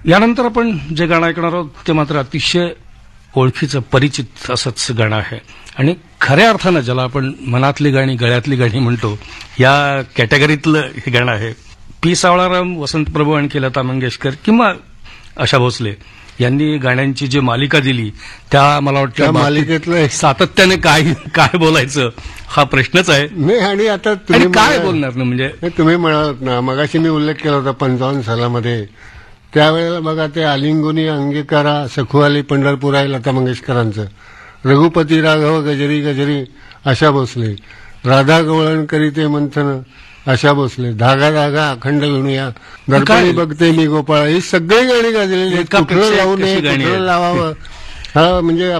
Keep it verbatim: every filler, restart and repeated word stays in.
यानंतर आपण जे गाणं ऐकणार आहोत ते मात्र अतिशय ओळखीचं परिचित असंच गाणं आहे आणि खऱ्या अर्थानं ज्याला आपण मनातली गाणी गळ्यातली गाणी म्हणतो या कॅटेगरीतलं हे गाणं आहे. पी सावळाराम, वसंत प्रभू आणि लता मंगेशकर किंवा आशा भोसले यांनी गाण्यांची जी मालिका दिली त्या मला वाटतं मालिकेतलं सातत्याने काय काय बोलायचं हा प्रश्नच आहे. नाही आणि आता तुम्ही काय बोलणार ना म्हणजे तुम्ही म्हणालात ना मगाशी मी उल्लेख केला होता पंचावन्न सालामध्ये त्यावेळेला बघा ते आलिंगुनी अंगीकारा सखुआली पंढरपूर आहे लता मंगेशकरांचं, रघुपती राघव गजरी गजरी आशा भोसले, राधा गवळण करीते मंथन आशा भोसले, धागा धागा अखंड विणूया, दर्पणी बघते मी गोपाळ, ही सगळी गाणी गाजलेली आहेत. कुठलं लावू नये, कुठलं लावावं हा म्हणजे